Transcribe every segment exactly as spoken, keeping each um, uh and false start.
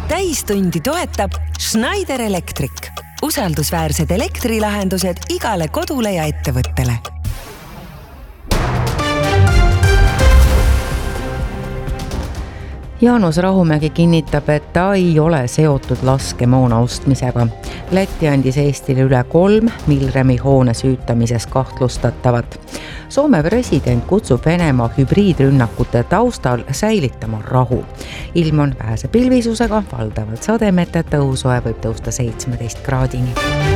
täistundi toetab Schneider Electric. Usaldusväärsed elektrilahendused igale kodule ja ettevõttele. Jaanus Rahumägi kinnitab, et ta ei ole seotud laskemoona ostmisega. Läti andis Eestile üle kolm Milremi hoone süütamises kahtlustatavat. Soome president kutsub Venemaa hübriidrünnakute taustal säilitama rahu. Ilm on vähese pilvisusega, valdavalt sademete, tõusoe võib tõusta seitsmeteist kraadini.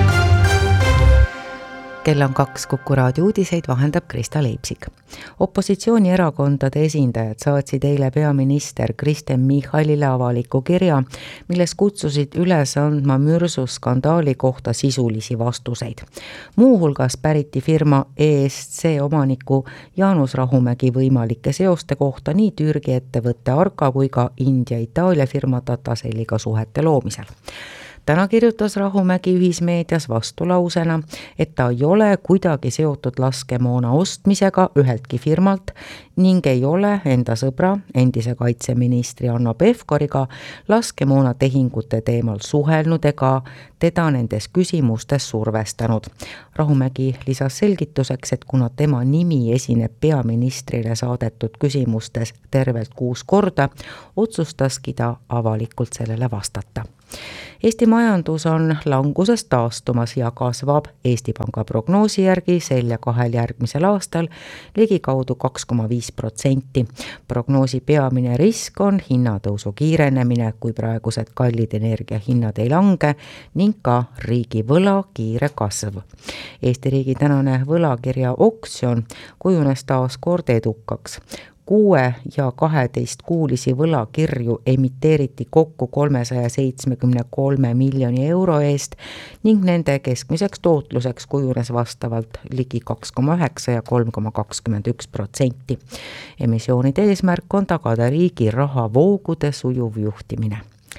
Kell on kaks Kuku raadio uudiseid, vahendab Krista Leipsik. Opositsioonierakondade esindajad saatsid eile peaminister Kristen Michalile avaliku kirja, milles kutsusid üles andma mürsu skandaali kohta sisulisi vastuseid. Muuhulgas päriti firma E S C omaniku Jaanus Rahumägi võimalike seoste kohta nii Türgi ettevõtte Arka kui ka India-Itaalia firma Tataselliga suhete loomisel. Täna kirjutas Rahumägi ühismeedias vastulausena, et ta ei ole kuidagi seotud laskemoona ostmisega üheltki firmalt ning ei ole enda sõbra, endise kaitseministri Hanno Pevkuriga laskemoona tehingute teemal suhelnud ega teda nendes küsimustes survestanud. Rahumägi lisas selgituseks, et kuna tema nimi esineb peaministrile saadetud küsimustes tervelt kuus korda, otsustaski ta avalikult sellele vastata. Eesti majandus on languses taastumas ja kasvab Eesti Panga prognoosi järgi sel ja kahel järgmisel aastal ligikaudu kaks koma viis protsenti. Prognoosi peamine risk on hinnatõusu kiirenemine, kui praegused kallid energiahinnad ei lange ning ka riigi võla kiire kasv. Eesti riigi tänane võlakirja oksjon kujunes taas kord edukaks. Kuue ja kaheteist kuulisi võlakirju emiteeriti kokku kolmesaja seitsmekümne kolme miljoni euro eest ning nende keskmiseks tootluseks kujunes vastavalt ligi kaks koma üheksa ja kolm koma kakskümmend üks protsenti. Emissioonide eesmärk on tagada riigi rahavoogude sujuv juhtimine.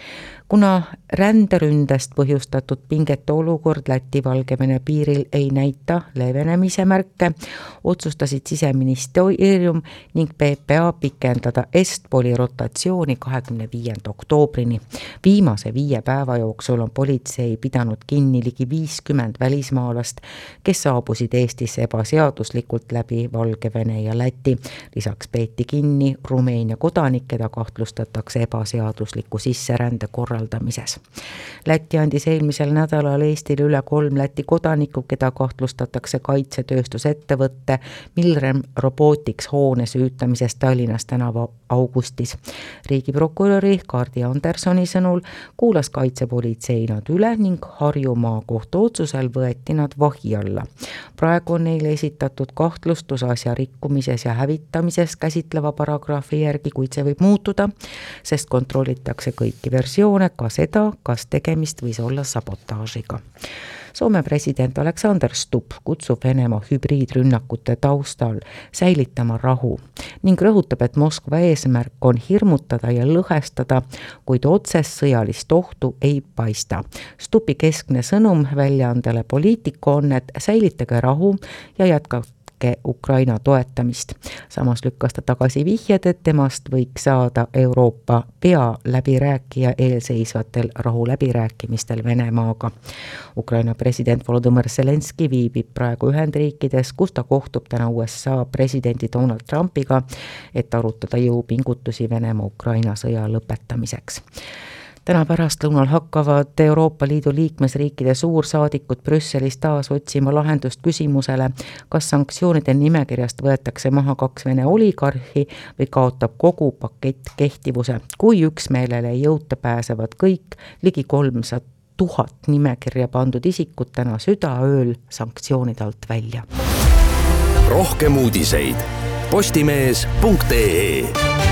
Kuna ränderündest põhjustatud pingete olukord Läti-Valgevene piiril ei näita leevenemise märke, otsustasid Siseministeerium ning P P A pikendada Est-Poli rotatsiooni kahekümne viienda oktoobrini. Viimase viie päeva jooksul on politsei pidanud kinni ligi viiskümmend välismaalast, kes saabusid Eestisse ebaseaduslikult läbi Valgevene ja Läti. Lisaks peeti kinni Rumeenia kodanik, keda kahtlustatakse ebaseadusliku sisserände korral. Läti andis eelmisel nädalal Eestile üle kolm Läti kodanikku, keda kahtlustatakse kaitsetööstusettevõtte Milrem Robotics hoone süütamises Tallinnas tänava augustis. Riigiprokuröri Kardi Andersoni sõnul kuulas kaitsepolitsei nad üle ning Harjumaa kohtu otsusel võeti nad vahi alla. Praegu on neile esitatud kahtlustus asja rikkumises ja hävitamises käsitleva paragrahvi järgi, kuid see võib muutuda, sest kontrollitakse kõiki versioone, ka seda, kas tegemist võis olla sabotaažiga. Soome president Alexander Stubb kutsub Venemaa hübriidrünnakute taustal säilitama rahu ning rõhutab, et Moskva eesmärk on hirmutada ja lõhestada, kuid otsest sõjalist ohtu ei paista. Stubbi keskne sõnum väljaandele Poliitico on, et säilitage rahu ja jätkake Ukraina toetamist. Samas lükkas ta tagasi vihjed, et temast võiks saada Euroopa pealäbirääkija eelseisvatel rahuläbirääkimistel Venemaaga. Ukraina president Volodõmõr Zelenski viibib praegu Ühendriikides, kus ta kohtub täna U S A presidendi Donald Trumpiga, et arutada jõupingutusi Venemaa Ukraina sõja lõpetamiseks. Täna pärastlõunal hakkavad Euroopa Liidu liikmesriikide suursaadikud Brüsselis taas otsima lahendust küsimusele, kas sanktsioonide nimekirjast võetakse maha kaks Vene oligarhi või kaotab kogu pakett kehtivuse. Kui üksmeelele ei jõuta, pääsevad kõik ligi kolmsada tuhat nimekirja pandud isikut täna südaööl sanktsioonide alt välja. Rohkem uudiseid postimees punkt ee.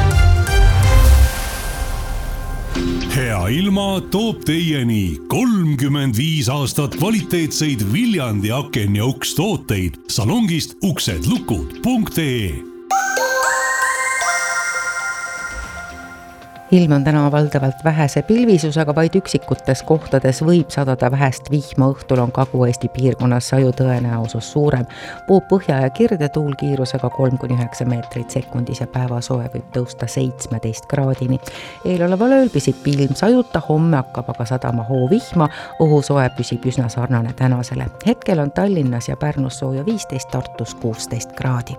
Hea ilma toob teieni kolmkümmend viis aastat kvaliteetseid Viljandi aken ja uks tooteid salongist uksedlukud punkt ee. ilm on täna valdavalt vähese pilvisusega, vaid üksikutes kohtades võib sadada vähest vihma. Õhtul on Kagu-Eesti piirkonnas saju tõenäosus suurem. Puhub põhja- ja kirdetuul kiirusega kolm kuni üheksa meetrit sekundis ja päevasoe võib tõusta seitsmeteist kraadini. Eeloleval ööl püsib pilm sajuta, homme hakkab aga sadama hoovihma. Õhusoe püsib üsna sarnane tänasele. Hetkel on Tallinnas ja Pärnus sooja viisteist, Tartus kuusteist kraadi.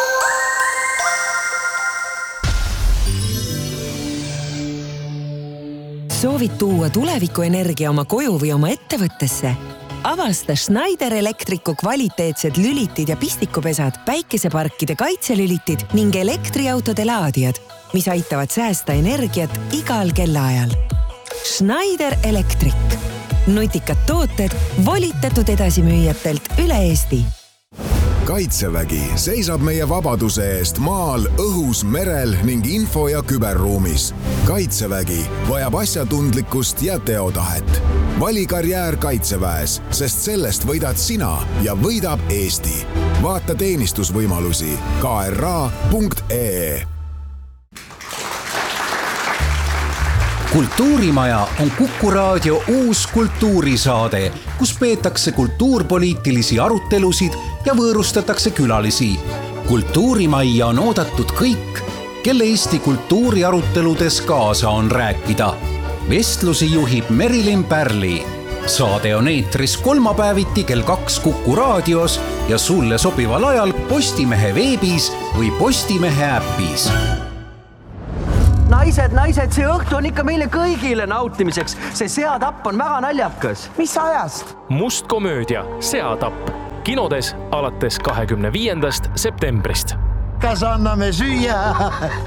Soovid tuua tulevikuenergia oma koju või oma ettevõttesse? Avasta Schneider Electricu kvaliteetsed lülitid ja pistikupesad, päikeseparkide kaitselülitid ning elektriautode laadijad, mis aitavad säästa energiat igal kellaajal. Schneider Electric. Nutikad tooted volitatud edasimüüjatelt üle Eesti. Kaitsevägi seisab meie vabaduse eest maal, õhus, merel ning info- ja küberruumis. Kaitsevägi vajab asjatundlikkust ja teotahet. Vali karjäär Kaitseväes, sest sellest võidad sina ja võidab Eesti. Vaata teenistusvõimalusi k r a punkt e e. Kultuurimaja on Kuku Raadio uus kultuurisaade, kus peetakse kultuurpoliitilisi arutelusid ja võõrustatakse külalisi. Kultuurimajja on oodatud kõik, kelle Eesti kultuuriaruteludes kaasa on rääkida. Vestlusi juhib Merilin Pärli. Saade on eetris kolmapäeviti kell kaks Kuku Raadios ja sulle sobival ajal Postimehe veebis või Postimehe äppis. Naised, naised, see õhtu on ikka meile kõigile nautimiseks. See seatapp on väga naljakas. Mis ajast? Must komöödia Seatapp. Kinodes alates kahekümne viiendast septembrist. Kas anname süüa?